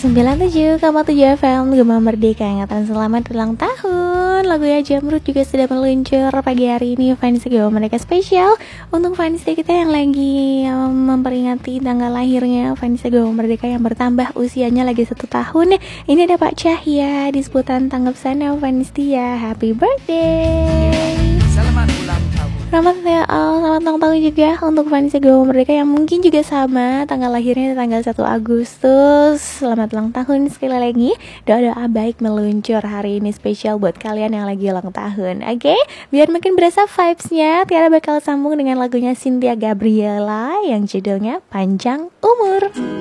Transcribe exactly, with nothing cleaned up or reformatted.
sembilan puluh tujuh koma tujuh F M Gema Merdeka, ingatan selamat ulang tahun. Lagunya Jamrud juga sudah meluncur pagi hari ini. Fans Gema Merdeka spesial untuk fans kita yang lagi um, memperingati tanggal lahirnya fans Gema Merdeka yang bertambah usianya lagi satu tahun. Ini ada Pak Cahya di sebutan tanggap sana fans dia. Happy birthday. Selamat ulang tahun. Selamat ya, uh, selamat ulang tahun juga untuk fans Gema Merdeka yang mungkin juga sama tanggal lahirnya tanggal satu Agustus. Selamat ulang tahun sekali lagi. Doa-doa baik meluncur hari ini spesial buat kalian yang lagi ulang tahun. Oke, okay? Biar makin berasa vibes-nya, Tiara bakal sambung dengan lagunya Cynthia Gabriela yang judulnya Panjang Umur.